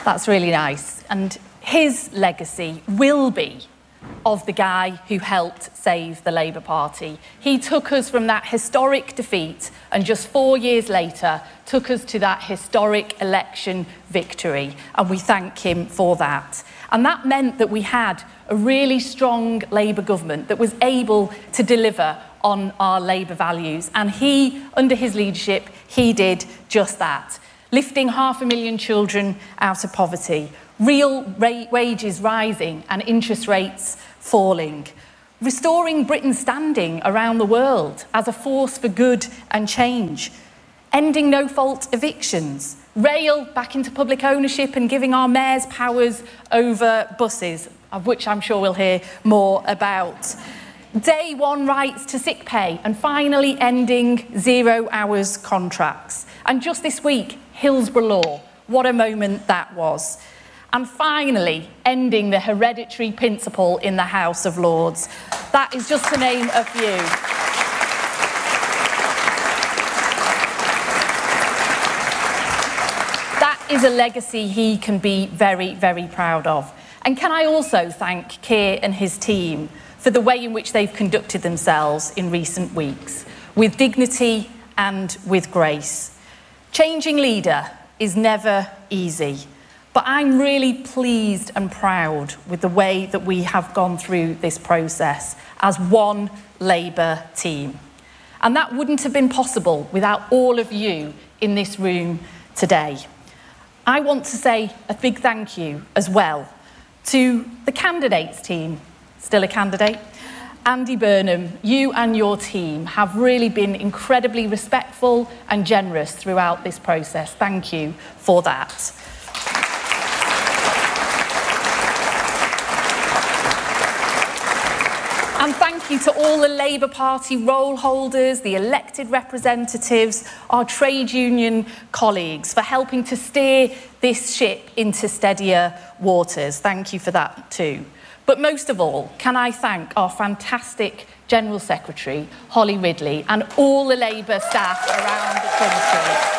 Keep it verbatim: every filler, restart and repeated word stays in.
That's really nice. And his legacy will be of the guy who helped save the Labour Party. He took us from that historic defeat and just four years later took us to that historic election victory, and we thank him for that. And that meant that we had a really strong Labour government that was able to deliver on our Labour values, and he, under his leadership, he did just that, lifting half a million children out of poverty, real ra- wages rising and interest rates falling, restoring Britain's standing around the world as a force for good and change, ending no-fault evictions, rail back into public ownership and giving our mayors powers over buses, of which I'm sure we'll hear more about, day one rights to sick pay, and finally ending zero hours contracts. And just this week, Hillsborough Law. What a moment that was. And finally, ending the hereditary principle in the House of Lords. That is just to name a few. That is a legacy he can be very, very proud of. And can I also thank Keir and his team for the way in which they've conducted themselves in recent weeks, with dignity and with grace. Changing leader is never easy. But I'm really pleased and proud with the way that we have gone through this process as one Labour team. And that wouldn't have been possible without all of you in this room today. I want to say a big thank you as well to the candidates team, still a candidate, Andy Burnham. You and your team have really been incredibly respectful and generous throughout this process. Thank you for that. And thank you to all the Labour Party roll holders, the elected representatives, our trade union colleagues for helping to steer this ship into steadier waters. Thank you for that too. But most of all, can I thank our fantastic General Secretary, Holly Ridley, and all the Labour staff around the country.